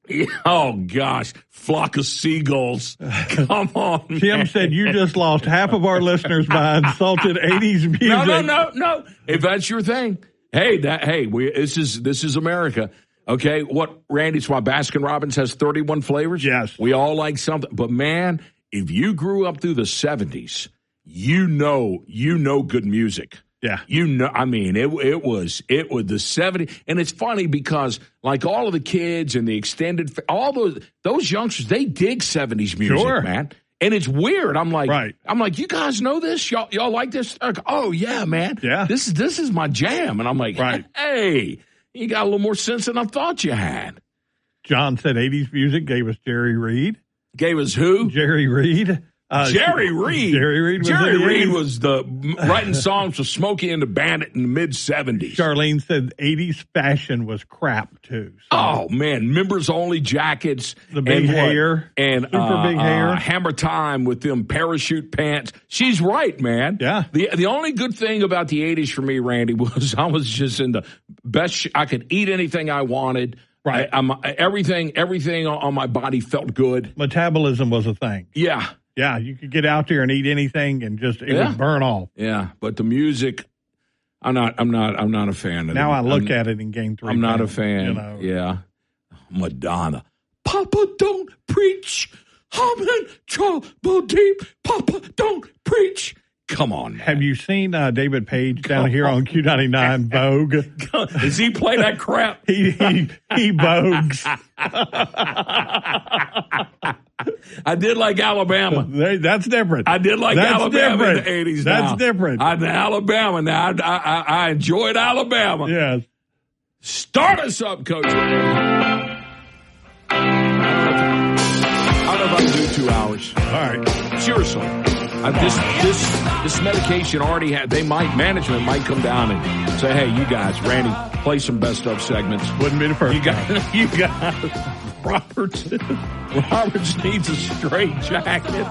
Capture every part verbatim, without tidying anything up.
Oh, gosh. Flock of seagulls. Come on, man. Tim said you just lost half of our listeners by insulted eighties music. No, no, no, no. If that's your thing. Hey, that. Hey, we, this is this is America. Okay, what, Randy, it's why Baskin-Robbins has thirty-one flavors? Yes. We all like something. But, man, if you grew up through the seventies, you know, you know good music. Yeah. You know, I mean, it it was, it was the seventies. And it's funny because, like, all of the kids and the extended, all those, those youngsters, they dig seventies music, sure. man. And it's weird. I'm like, right. I'm like, you guys know this? Y'all, y'all like this? Like, oh, yeah, man. Yeah. This is, this is my jam. And I'm like, right. hey. You got a little more sense than I thought you had. John said eighties music gave us Jerry Reed. Gave us who? Jerry Reed. Uh, Jerry Reed. Jerry Reed was, Jerry the Reed was the writing songs for Smokey and the Bandit in the mid seventies. Charlene said eighties fashion was crap too. So. Oh man, members only jackets, the big and hair, and super uh, big hair, uh, Hammer Time with them parachute pants. She's right, man. Yeah. The the only good thing about the eighties for me, Randy, was I was just in the best. Sh- I could eat anything I wanted. Right. I, I'm, everything everything on my body felt good. Metabolism was a thing. Yeah. Yeah, you could get out there and eat anything and just it yeah. would burn off. Yeah, but the music, I'm not. I'm not. I'm not a fan of. Now it. I look I'm, at it in Game Three. I'm not fans, a fan. You know. Yeah, Madonna. Papa, don't preach. I'm in trouble deep. Papa, don't preach. Come on, man. Have you seen uh, David Page down Come here on, on Q ninety-nine Vogue? Does he play that crap? he he, he vogues. I did like Alabama. That's different. I did like That's Alabama different. in the eighties. That's now. different. I'm Alabama now. I, I, I enjoyed Alabama. Yes. Start us up, Coach. I don't know if I can do two hours. All right. Seriously. Uh, this this this medication already had. They might management might come down and say, "Hey, you guys, Randy, play some best of segments." Wouldn't be the first. You got you got Roberts. Roberts needs a straight jacket.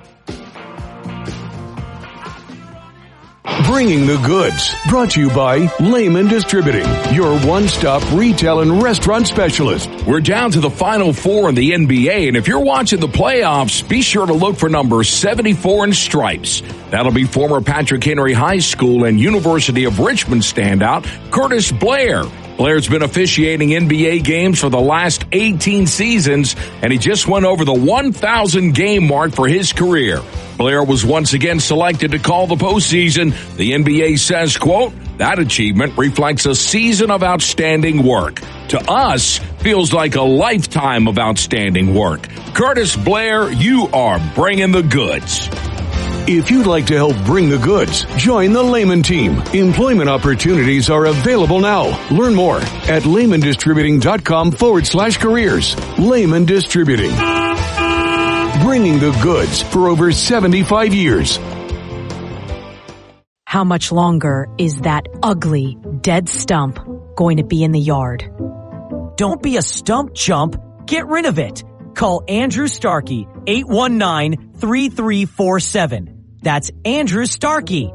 Bringing the Goods, brought to you by Lehman Distributing, your one-stop retail and restaurant specialist. We're down to the Final Four in the N B A, and if you're watching the playoffs, be sure to look for number seventy-four in stripes. That'll be former Patrick Henry High School and University of Richmond standout Curtis Blair. Blair's been officiating N B A games for the last eighteen seasons, and he just went over the one thousand game mark for his career. Blair was once again selected to call the postseason. The N B A says, quote, that achievement reflects a season of outstanding work. To us, feels like a lifetime of outstanding work. Curtis Blair, you are bringing the goods. If you'd like to help bring the goods, join the Lehman team. Employment opportunities are available now. Learn more at lehmandistributing.com forward slash careers. Lehman Distributing. Bringing the goods for over seventy-five years. How much longer is that ugly, dead stump going to be in the yard? Don't be a stump chump. Get rid of it. Call Andrew Starkey, eight one nine, three three four seven. That's Andrew Starkey.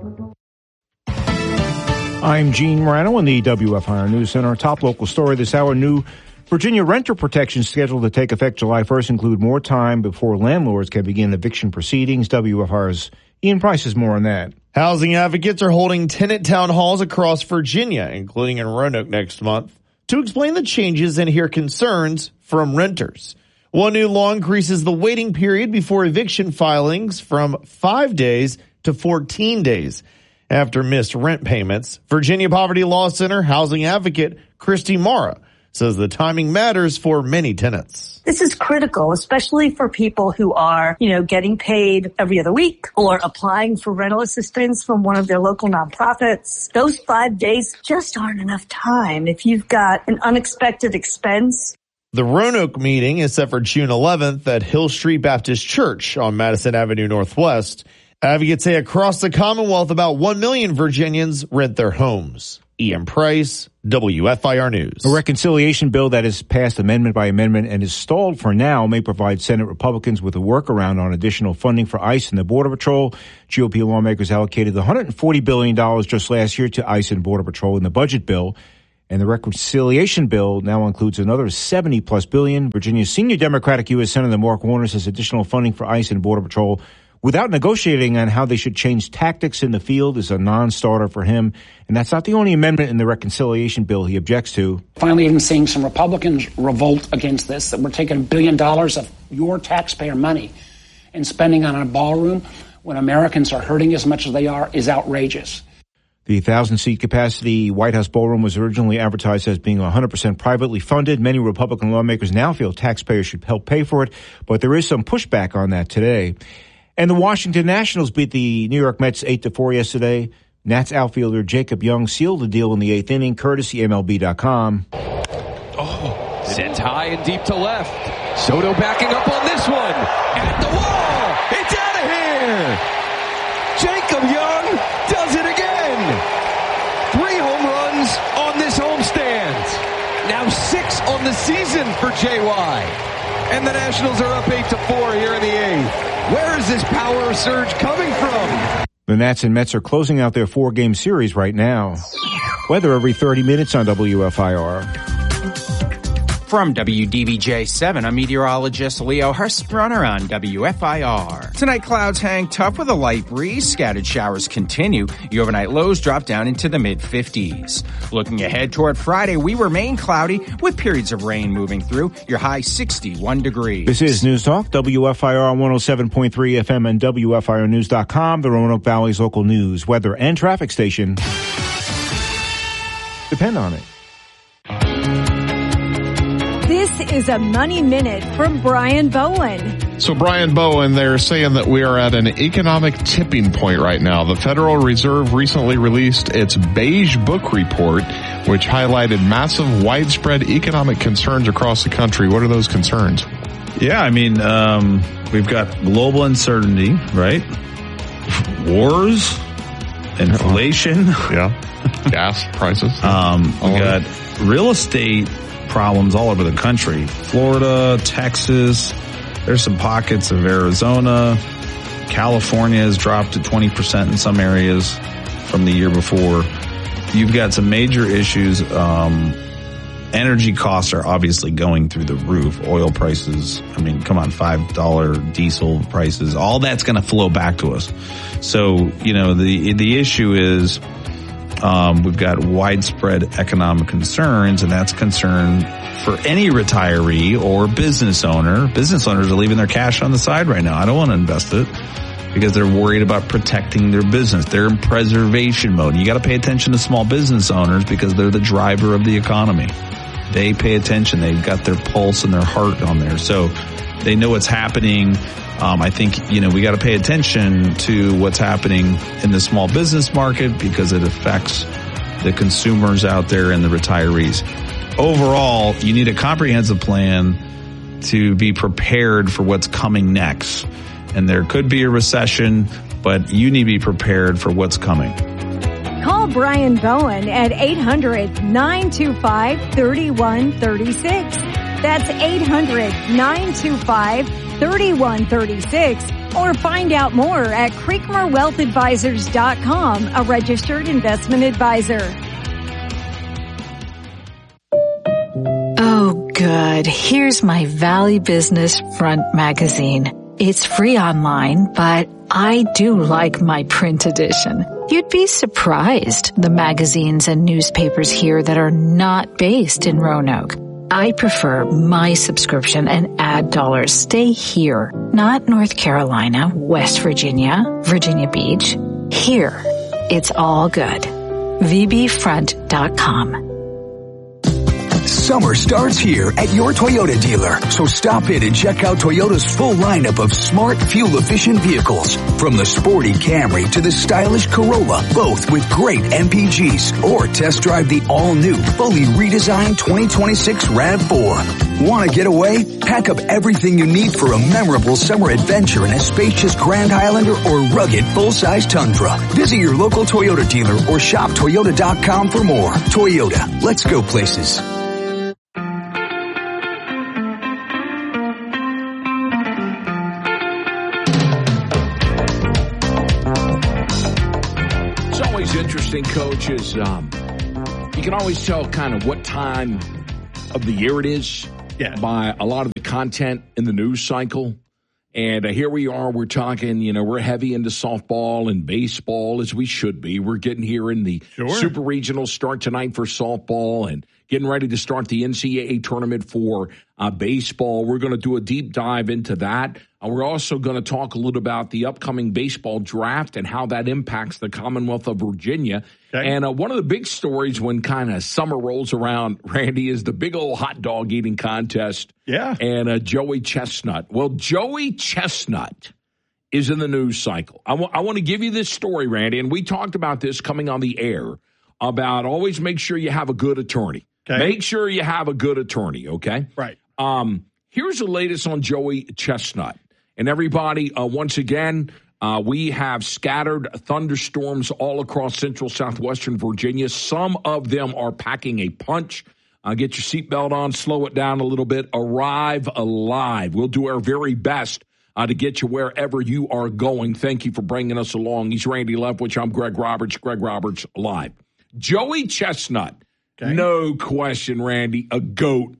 I'm Gene Morano in the W F I R News Center. Our top local story this hour, new Virginia renter protections scheduled to take effect July first include more time before landlords can begin eviction proceedings. W F I R's Ian Price has more on that. Housing advocates are holding tenant town halls across Virginia, including in Roanoke next month, to explain the changes and hear concerns from renters. One new law increases the waiting period before eviction filings from five days to fourteen days after missed rent payments. Virginia Poverty Law Center housing advocate Christy Mara says the timing matters for many tenants. This is critical, especially for people who are, you know, getting paid every other week or applying for rental assistance from one of their local nonprofits. Those five days just aren't enough time if you've got an unexpected expense. The Roanoke meeting is set for June eleventh at Hill Street Baptist Church on Madison Avenue Northwest. Advocates say across the Commonwealth, about one million Virginians rent their homes. Ian Price, W F I R News. A reconciliation bill that is passed amendment by amendment and is stalled for now may provide Senate Republicans with a workaround on additional funding for ICE and the Border Patrol. G O P lawmakers allocated one hundred forty billion dollars just last year to ICE and Border Patrol in the budget bill. And the reconciliation bill now includes another seventy plus billion. Virginia's senior Democratic U S Senator Mark Warner says additional funding for ICE and Border Patrol without negotiating on how they should change tactics in the field is a non-starter for him. And that's not the only amendment in the reconciliation bill he objects to. Finally, even seeing some Republicans revolt against this, that we're taking a billion dollars of your taxpayer money and spending on a ballroom when Americans are hurting as much as they are is outrageous. The one thousand seat capacity White House ballroom was originally advertised as being one hundred percent privately funded. Many Republican lawmakers now feel taxpayers should help pay for it, but there is some pushback on that today. And the Washington Nationals beat the New York Mets eight to four yesterday. Nats outfielder Jacob Young sealed the deal in the eighth inning, courtesy M L B dot com. Oh, sends high and deep to left. Soto backing up on this one. At the wall. It's out of here. Jacob Young does it again. Three home runs on this homestand. Now six on the season for J Y. And the Nationals are up eight to four here in the eighth. Where is this power surge coming from? The Nats and Mets are closing out their four-game series right now. Weather every thirty minutes on W F I R. From W D V J seven, I'm meteorologist Leo Hurstrunner on W F I R. Tonight, clouds hang tough with a light breeze. Scattered showers continue. The overnight lows drop down into the mid-fifties. Looking ahead toward Friday, we remain cloudy with periods of rain moving through. Your high sixty-one degrees. This is News Talk, W F I R one oh seven point three F M and W F I R news dot com, the Roanoke Valley's local news, weather, and traffic station. Depend on it. This is a Money Minute from Brian Bowen. So Brian Bowen, they're saying that we are at an economic tipping point right now. The Federal Reserve recently released its Beige Book Report, which highlighted massive, widespread economic concerns across the country. What are those concerns? Yeah, I mean, um, we've got global uncertainty, right? Wars, inflation. Yeah. Gas prices. Um, we got real estate problems all over the country. Florida, Texas, there's some pockets of Arizona. California has dropped to twenty percent in some areas from the year before. You've got some major issues. Um, energy costs are obviously going through the roof. Oil prices, I mean, come on, five dollar diesel prices, all that's going to flow back to us. So, you know, the, the issue is, Um, we've got widespread economic concerns, and that's concern for any retiree or business owner. Business owners are leaving their cash on the side right now. I don't want to invest it because they're worried about protecting their business. They're in preservation mode. You got to pay attention to small business owners because they're the driver of the economy. They pay attention. They've got their pulse and their heart on there. So they know what's happening. Um, I think, you know, we got to pay attention to what's happening in the small business market because it affects the consumers out there and the retirees. Overall, you need a comprehensive plan to be prepared for what's coming next. And there could be a recession, but you need to be prepared for what's coming. Call Brian Bowen at eight hundred, nine two five, three one three six. That's eight hundred, nine two five, three one three six. Or find out more at Creekmore Wealth Advisors dot com, a registered investment advisor. Oh, good. Here's my Valley Business Front magazine. It's free online, but I do like my print edition. You'd be surprised, the magazines and newspapers here that are not based in Roanoke. I prefer my subscription and ad dollars stay here, not North Carolina, West Virginia, Virginia Beach. Here, it's all good. V B front dot com. Summer starts here at your Toyota dealer, so stop in and check out Toyota's full lineup of smart, fuel-efficient vehicles. From the sporty Camry to the stylish Corolla, both with great M P Gs. Or test drive the all-new, fully redesigned twenty twenty-six RAV four. Want to get away? Pack up everything you need for a memorable summer adventure in a spacious Grand Highlander or rugged full-size Tundra. Visit your local Toyota dealer or shop Toyota dot com for more. Toyota, let's go places. Interesting, coaches. Um, you You can always tell kind of what time of the year it is yeah. by a lot of the content in the news cycle. And uh, here we are, we're talking, you know, we're heavy into softball and baseball as we should be. We're getting here in the sure. Super Regional start tonight for softball and getting ready to start the N C double A tournament for uh, baseball. We're going to do a deep dive into that. Uh, we're also going to talk a little about the upcoming baseball draft and how that impacts the Commonwealth of Virginia. Okay. And uh, one of the big stories when kind of summer rolls around, Randy, is the big old hot dog eating contest. Yeah. And uh, Joey Chestnut. Well, Joey Chestnut is in the news cycle. I, w- I want to give you this story, Randy, and we talked about this coming on the air about always make sure you have a good attorney. Okay. Make sure you have a good attorney, okay? Right. Um, here's the latest on Joey Chestnut. And everybody, uh, once again, uh, we have scattered thunderstorms all across central southwestern Virginia. Some of them are packing a punch. Uh, get your seatbelt on, slow it down a little bit. Arrive alive. We'll do our very best uh, to get you wherever you are going. Thank you for bringing us along. He's Randy Leftwich. I'm Greg Roberts. Greg Roberts Live. Joey Chestnut. Okay. No question, Randy, a goat.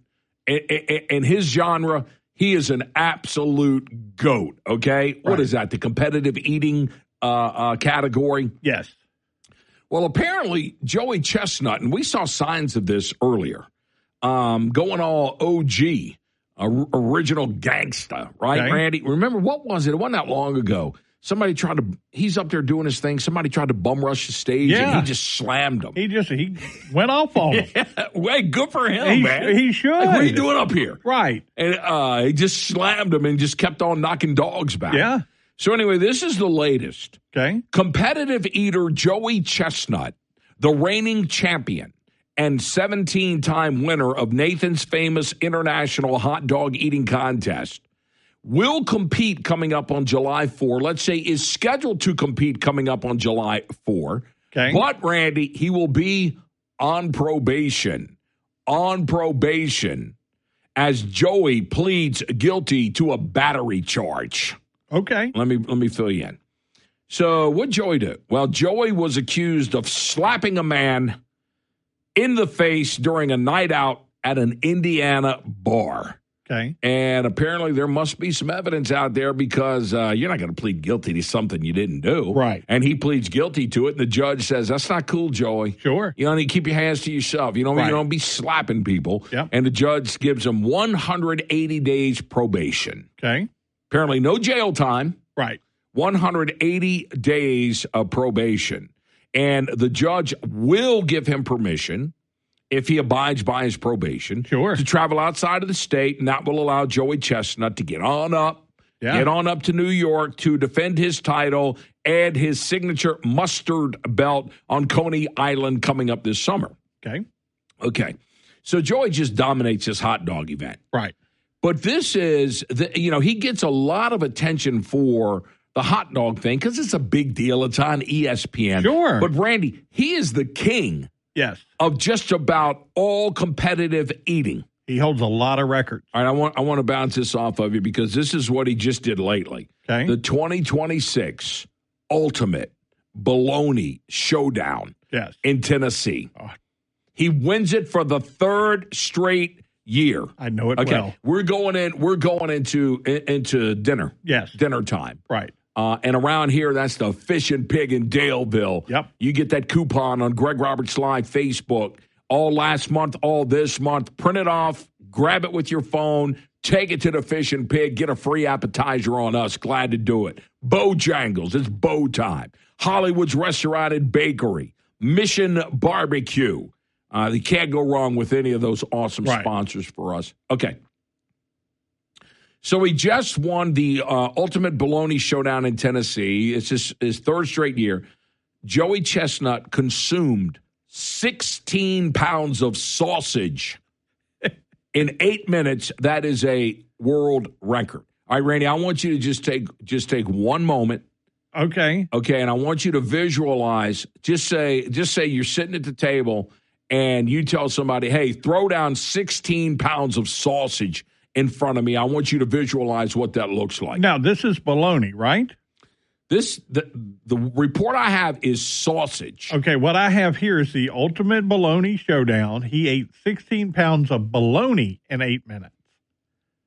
In his genre, he is an absolute goat, okay? Right. What is that, the competitive eating uh, uh, category? Yes. Well, apparently, Joey Chestnut, and we saw signs of this earlier, um, going all O G, uh, original gangsta, right, okay. Randy? Remember, what was it? It wasn't that long ago. Somebody tried to, he's up there doing his thing. Somebody tried to bum rush the stage, yeah. and he just slammed him. He just, he went off on him. yeah. Well, good for him, he, man. He should. Like, what are you doing up here? Right. And uh, he just slammed him and just kept on knocking dogs back. Yeah. So anyway, this is the latest. Okay. Competitive eater Joey Chestnut, the reigning champion and seventeen-time winner of Nathan's famous international hot dog eating contest, will compete coming up on July fourth. Let's say is scheduled to compete coming up on July fourth. Okay. But, Randy, he will be on probation. On probation as Joey pleads guilty to a battery charge. Okay. Let me let me fill you in. So what'd Joey do? Well, Joey was accused of slapping a man in the face during a night out at an Indiana bar. Okay. And apparently there must be some evidence out there because uh, you're not going to plead guilty to something you didn't do. Right. And he pleads guilty to it, and the judge says, that's not cool, Joey. Sure. You don't need to keep your hands to yourself. You don't, right. you don't be slapping people. Yep. And the judge gives him one hundred eighty days probation. Okay. Apparently no jail time. Right. one hundred eighty days of probation. And the judge will give him permission, if he abides by his probation, sure. to travel outside of the state, and that will allow Joey Chestnut to get on up, yeah. get on up to New York to defend his title and his signature mustard belt on Coney Island coming up this summer. Okay. Okay. So Joey just dominates this hot dog event. Right. But this is, the, you know, he gets a lot of attention for the hot dog thing because it's a big deal. It's on E S P N. Sure. But, Randy, he is the king. Yes. Of just about all competitive eating. He holds a lot of records. All right, I want I want to bounce this off of you because this is what he just did lately. Okay. The twenty twenty-six Ultimate Bologna Showdown yes. in Tennessee. Oh. He wins it for the third straight year. I know it okay. well. We're going in we're going into into dinner. Yes. Dinner time. Right. Uh, and around here, that's the Fish and Pig in Daleville. Yep. You get that coupon on Greg Roberts Live Facebook. All last month, all this month. Print it off, grab it with your phone, take it to the Fish and Pig, get a free appetizer on us. Glad to do it. Bojangles, it's bow time. Hollywood's Restaurant and Bakery. Mission Barbecue. Uh, you can't go wrong with any of those awesome right. sponsors for us. Okay. So he just won the uh, Ultimate Bologna Showdown in Tennessee. It's his, his third straight year. Joey Chestnut consumed sixteen pounds of sausage in eight minutes. That is a world record. All right, Randy, I want you to just take just take one moment. Okay. Okay, and I want you to visualize. Just say, just say you're sitting at the table and you tell somebody, "Hey, throw down sixteen pounds of sausage in front of me." I want you to visualize what that looks like. Now, this is bologna, right? This the the report I have is sausage. Okay, what I have here is the ultimate bologna showdown. He ate sixteen pounds of bologna in eight minutes.